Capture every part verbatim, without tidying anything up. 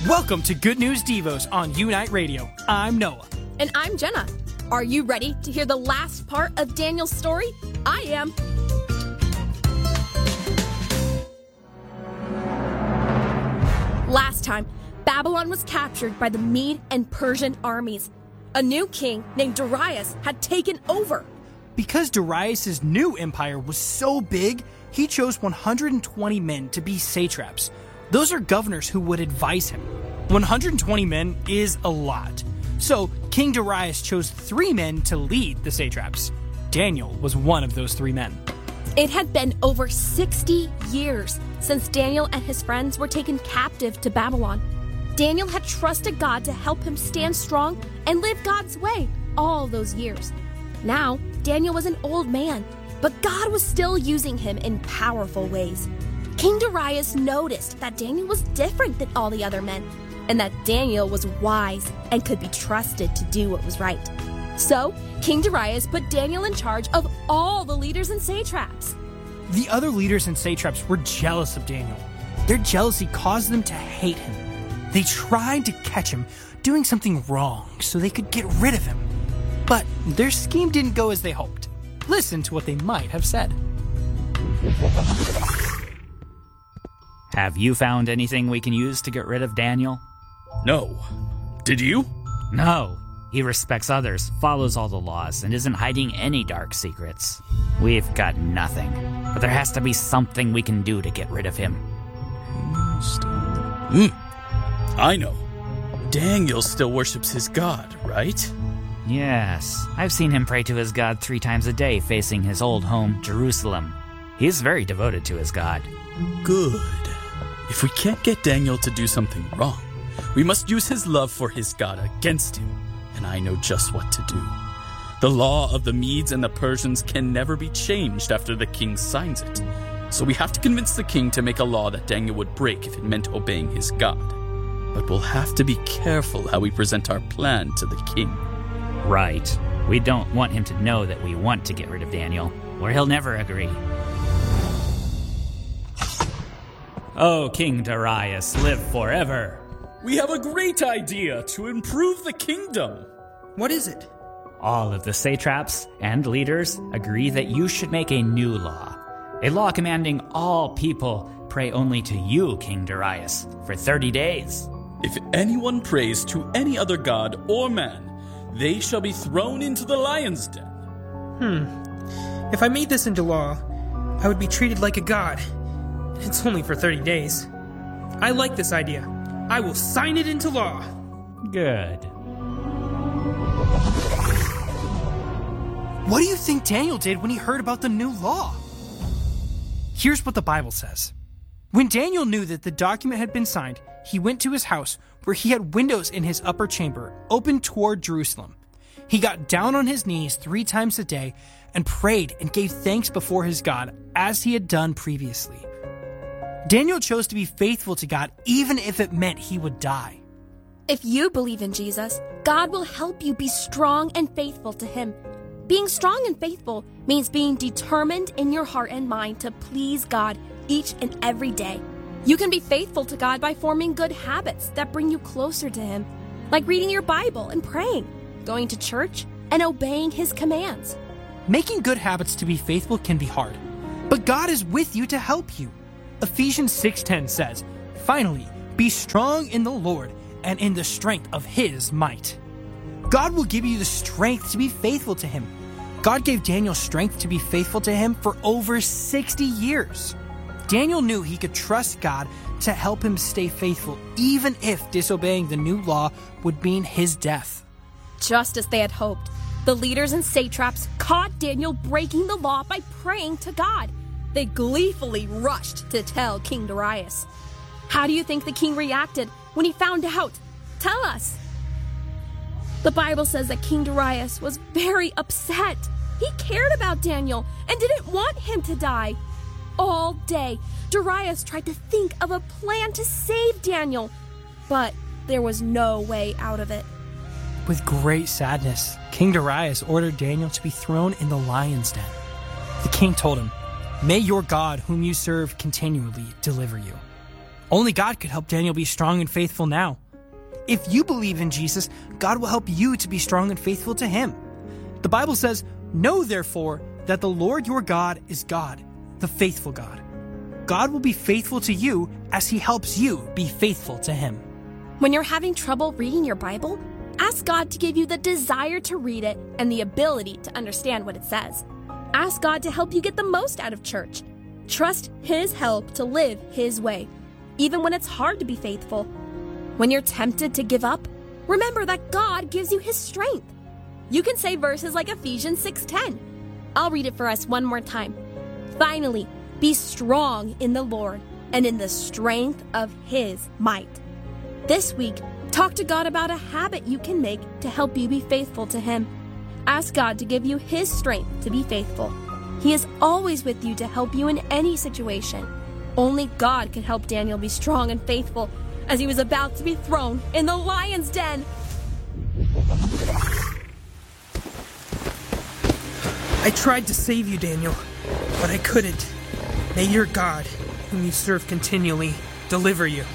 Welcome to Good News Devos on Unite Radio. I'm Noah. And I'm Jenna. Are you ready to hear the last part of Daniel's story? I am. Last time, Babylon was captured by the Mede and Persian armies. A new king named Darius had taken over. Because Darius' new empire was so big, he chose one hundred twenty men to be satraps. Those are governors who would advise him. one hundred twenty men is a lot. So King Darius chose three men to lead the satraps. Daniel was one of those three men. It had been over sixty years since Daniel and his friends were taken captive to Babylon. Daniel had trusted God to help him stand strong and live God's way all those years. Now, Daniel was an old man, but God was still using him in powerful ways. King Darius noticed that Daniel was different than all the other men, and that Daniel was wise and could be trusted to do what was right. So, King Darius put Daniel in charge of all the leaders and satraps. The other leaders and satraps were jealous of Daniel. Their jealousy caused them to hate him. They tried to catch him doing something wrong so they could get rid of him. But their scheme didn't go as they hoped. Listen to what they might have said. Have you found anything we can use to get rid of Daniel? No. Did you? No. He respects others, follows all the laws, and isn't hiding any dark secrets. We've got nothing. But there has to be something we can do to get rid of him. Hmm. I know. Daniel still worships his God, right? Yes. I've seen him pray to his God three times a day facing his old home, Jerusalem. He's very devoted to his God. Good. If we can't get Daniel to do something wrong, we must use his love for his God against him, and I know just what to do. The law of the Medes and the Persians can never be changed after the king signs it, so we have to convince the king to make a law that Daniel would break if it meant obeying his God. But we'll have to be careful how we present our plan to the king. Right. We don't want him to know that we want to get rid of Daniel, or he'll never agree. Oh, King Darius, live forever. We have a great idea to improve the kingdom. What is it? All of the satraps and leaders agree that you should make a new law. A law commanding all people pray only to you, King Darius, for thirty days. If anyone prays to any other god or man, they shall be thrown into the lion's den. Hmm. If I made this into law, I would be treated like a god. It's only for thirty days. I like this idea. I will sign it into law. Good. What do you think Daniel did when he heard about the new law? Here's what the Bible says. When Daniel knew that the document had been signed, he went to his house where he had windows in his upper chamber open toward Jerusalem. He got down on his knees three times a day and prayed and gave thanks before his God as he had done previously. Daniel chose to be faithful to God even if it meant he would die. If you believe in Jesus, God will help you be strong and faithful to him. Being strong and faithful means being determined in your heart and mind to please God each and every day. You can be faithful to God by forming good habits that bring you closer to him, like reading your Bible and praying, going to church, and obeying his commands. Making good habits to be faithful can be hard, but God is with you to help you. Ephesians six ten says, "Finally, be strong in the Lord and in the strength of his might." God will give you the strength to be faithful to him. God gave Daniel strength to be faithful to him for over sixty years. Daniel knew he could trust God to help him stay faithful, even if disobeying the new law would mean his death. Just as they had hoped, the leaders and satraps caught Daniel breaking the law by praying to God. They gleefully rushed to tell King Darius. How do you think the king reacted when he found out? Tell us. The Bible says that King Darius was very upset. He cared about Daniel and didn't want him to die. All day, Darius tried to think of a plan to save Daniel, but there was no way out of it. With great sadness, King Darius ordered Daniel to be thrown in the lion's den. The king told him, "May your God, whom you serve continually, deliver you." Only God could help Daniel be strong and faithful now. If you believe in Jesus, God will help you to be strong and faithful to him. The Bible says, "Know therefore that the Lord your God is God, the faithful God." God will be faithful to you as he helps you be faithful to him. When you're having trouble reading your Bible, ask God to give you the desire to read it and the ability to understand what it says. Ask God to help you get the most out of church. Trust his help to live his way, even when it's hard to be faithful. When you're tempted to give up, remember that God gives you his strength. You can say verses like Ephesians six ten. I'll read it for us one more time. Finally, be strong in the Lord and in the strength of his might. This week, talk to God about a habit you can make to help you be faithful to him. Ask God to give you his strength to be faithful. He is always with you to help you in any situation. Only God can help Daniel be strong and faithful as he was about to be thrown in the lion's den. I tried to save you, Daniel, but I couldn't. May your God, whom you serve continually, deliver you.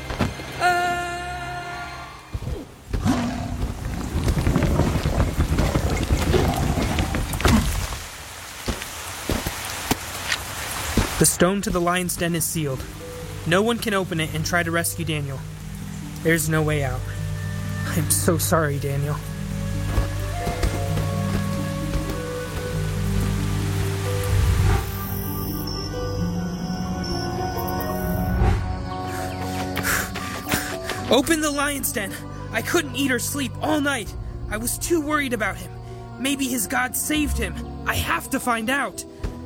The stone to the lion's den is sealed. No one can open it and try to rescue Daniel. There's no way out. I'm so sorry, Daniel. Open the lion's den. I couldn't eat or sleep all night. I was too worried about him. Maybe his God saved him. I have to find out.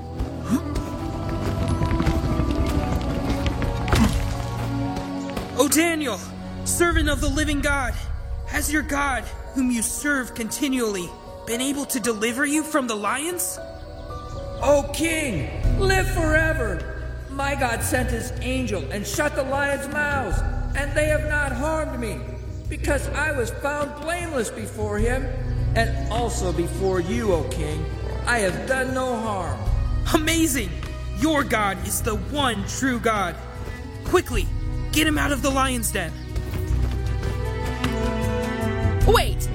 O Daniel, servant of the living God, has your God, whom you serve continually, been able to deliver you from the lions? O king, live forever. My God sent his angel and shut the lions' mouths, and they have not harmed me, because I was found blameless before him, and also before you, O king. I have done no harm. Amazing! Your God is the one true God. Quickly, get him out of the lion's den. Wait!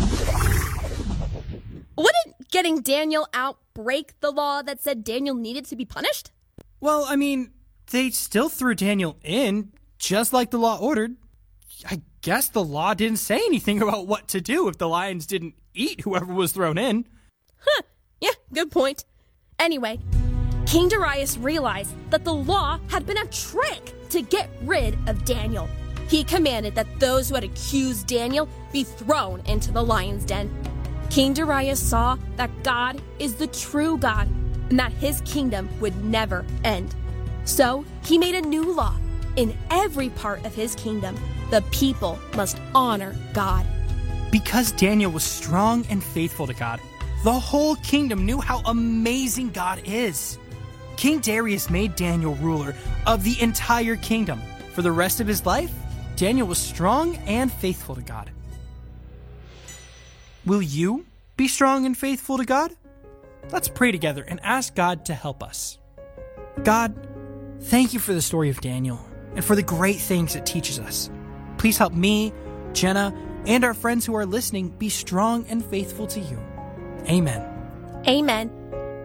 Wouldn't getting Daniel out break the law that said Daniel needed to be punished? Well, I mean, they still threw Daniel in, just like the law ordered. I guess the law didn't say anything about what to do if the lions didn't eat whoever was thrown in. Huh, yeah, good point. Anyway, King Darius realized that the law had been a trick to get rid of Daniel. He commanded that those who had accused Daniel be thrown into the lion's den. King Darius saw that God is the true God and that his kingdom would never end. So he made a new law. In every part of his kingdom, the people must honor God. Because Daniel was strong and faithful to God, the whole kingdom knew how amazing God is. King Darius made Daniel ruler of the entire kingdom. For the rest of his life, Daniel was strong and faithful to God. Will you be strong and faithful to God? Let's pray together and ask God to help us. God, thank you for the story of Daniel and for the great things it teaches us. Please help me, Jenna, and our friends who are listening be strong and faithful to you. Amen. Amen.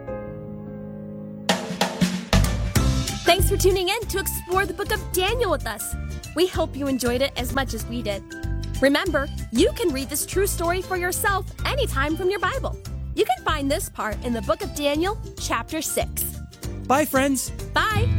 Thanks for tuning in to explore the book of Daniel with us. We hope you enjoyed it as much as we did. Remember, you can read this true story for yourself anytime from your Bible. You can find this part in the book of Daniel, chapter six. Bye, friends. Bye.